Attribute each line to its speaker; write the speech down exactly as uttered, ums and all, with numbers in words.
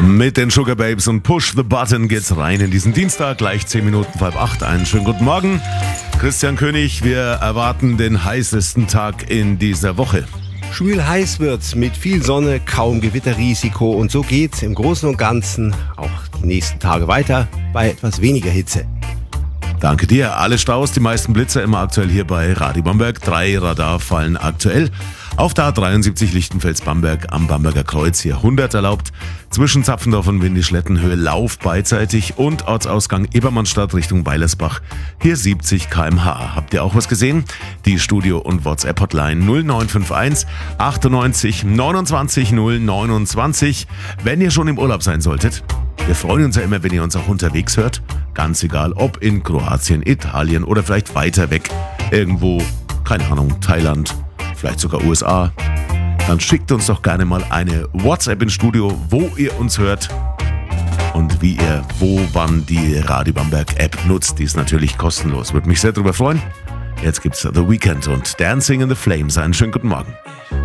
Speaker 1: Mit den Sugar Babes und Push the Button geht's rein in diesen Dienstag, gleich zehn Minuten vor halb acht. Einen schönen guten Morgen. Christian König, wir erwarten den heißesten Tag in dieser Woche.
Speaker 2: Schwül heiß wird's mit viel Sonne, kaum Gewitterrisiko und so geht's im Großen und Ganzen auch die nächsten Tage weiter bei etwas weniger Hitze.
Speaker 1: Danke dir. Alle Staus, die meisten Blitzer immer aktuell hier bei Radio Bamberg. Drei Radarfallen aktuell. Auf der A dreiundsiebzig Lichtenfels-Bamberg am Bamberger Kreuz hier hundert erlaubt. Zwischen Zapfendorf und Windischlettenhöhe Lauf beidseitig und Ortsausgang Ebermannstadt Richtung Weilersbach hier siebzig Kilometer pro Stunde. Habt ihr auch was gesehen? Die Studio- und WhatsApp-Hotline null neun fünf eins achtundneunzig neunundzwanzig null neunundzwanzig. Wenn ihr schon im Urlaub sein solltet. Wir freuen uns ja immer, wenn ihr uns auch unterwegs hört. Ganz egal, ob in Kroatien, Italien oder vielleicht weiter weg. Irgendwo, keine Ahnung, Thailand, vielleicht sogar U S A. Dann schickt uns doch gerne mal eine WhatsApp ins Studio, wo ihr uns hört und wie ihr wo, wann die Radio Bamberg App nutzt. Die ist natürlich kostenlos. Würde mich sehr darüber freuen. Jetzt gibt's The Weeknd und Dancing in the Flames. Einen schönen guten Morgen.